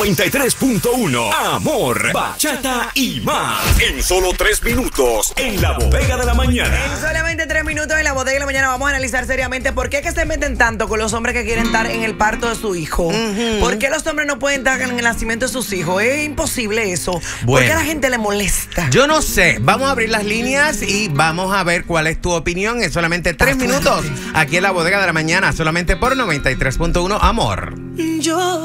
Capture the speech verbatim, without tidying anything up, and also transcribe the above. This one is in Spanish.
noventa y tres punto uno. Amor, bachata y más. En solo tres minutos, en la bodega de la mañana. En solamente tres minutos en la bodega de la mañana vamos a analizar seriamente por qué es que se meten tanto con los hombres que quieren estar en el parto de su hijo. Uh-huh. ¿Por qué los hombres no pueden estar en el nacimiento de sus hijos? Es imposible eso. Bueno, ¿por qué a la gente le molesta? Yo no sé. Vamos a abrir las líneas y vamos a ver cuál es tu opinión en solamente tres minutos. Aquí en la bodega de la mañana, solamente por noventa y tres punto uno. Amor. Yo